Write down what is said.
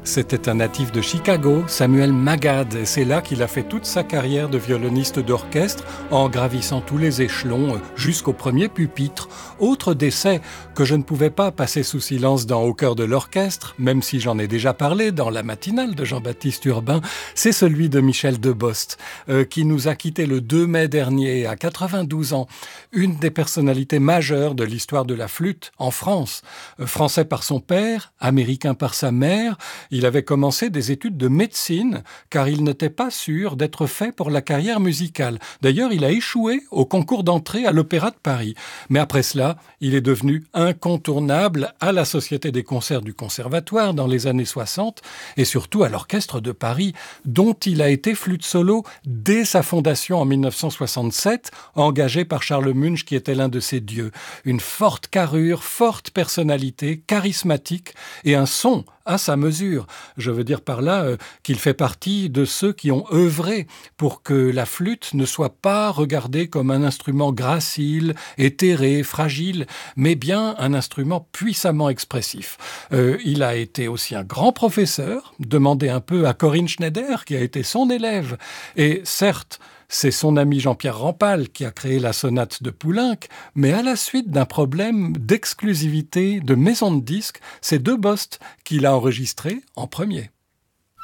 C'était un natif de Chicago, Samuel Magad, et c'est là qu'il a fait toute sa carrière de violoniste d'orchestre en gravissant tous les échelons jusqu'au premier pupitre. Autre décès que je ne pouvais pas passer sous silence dans Au cœur de l'orchestre, même si j'en ai déjà parlé dans la matinale de Jean-Baptiste Urbain, c'est celui de Michel Debost, qui nous a quittés le 2 mai dernier à 92 ans. Une des personnalités majeures de l'histoire de la flûte en France. Français par son père, américain par sa mère, il avait commencé des études de médecine car il n'était pas sûr d'être fait pour la carrière musicale. D'ailleurs, il a échoué au concours d'entrée à l'Opéra de Paris. Mais après cela, il est devenu incontournable à la Société des concerts du Conservatoire dans les années 60 et surtout à l'Orchestre de Paris, dont il a été flûte solo dès sa fondation en 1967, engagé par Charles Munch qui était l'un de ses dieux. Une forte carrure, forte personnalité, charismatique et un son à sa mesure. Je veux dire par là qu'il fait partie de ceux qui ont œuvré pour que la flûte ne soit pas regardée comme un instrument gracile, éthéré, fragile, mais bien un instrument puissamment expressif. Il a été aussi un grand professeur, demandez un peu à Corinne Schneider, qui a été son élève. Et certes, c'est son ami Jean-Pierre Rampal qui a créé la sonate de Poulenc, mais à la suite d'un problème d'exclusivité de maison de disques, c'est Debost qui l'a enregistré en premier.